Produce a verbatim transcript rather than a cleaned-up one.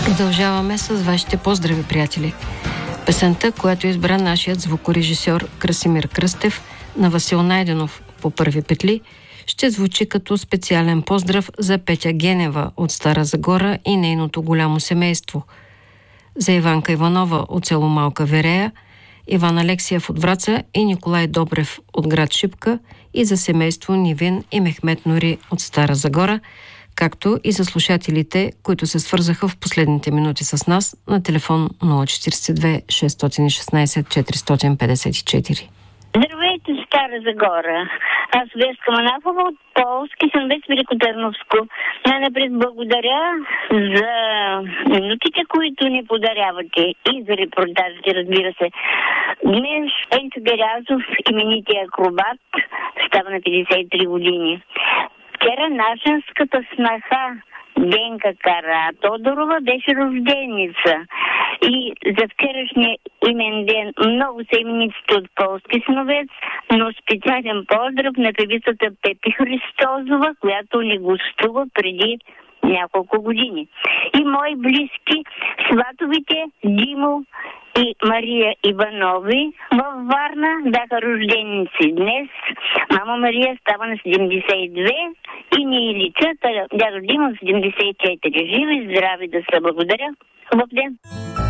Продължаваме с вашите поздрави, приятели. Песента, която избра нашият звукорежисьор Красимир Кръстев на Васил Найденов по първи петли, ще звучи като специален поздрав за Петя Генева от Стара Загора и нейното голямо семейство, за Иванка Иванова от село Малка Верея, Иван Алексиев от Враца и Николай Добрев от град Шипка, и за семейство Нивин и Мехмет Нури от Стара Загора, както и за слушателите, които се свързаха в последните минути с нас на телефон нула четиридесет и две шестстотин и шестнадесет четиристотин петдесет и четири. Здравейте, Стара Загора. Аз Веска Манафова от Полски, съм без Великотърновско. Най-напред благодаря за минутите, които ни подарявате, и за репортажите, разбира се. Днес Енчо Берязов, именития акробат, става на петдесет и три години. Вчера нашенската снаха Денка Кара Тодорова беше рожденица. И за вчерашния имен ден много са имениците от полски синовец, но специален поздрав на певицата Пепи Христозова, която ни гостува преди няколко години. И мои близки, сватовите Димо и Мария Иванови във Варна бяха рожденици днес. Мама Мария става на седемдесет и две и ни личат, дядо Димо седемдесет и четири. Живи и здрави да са. Благодаря. Хубав ден.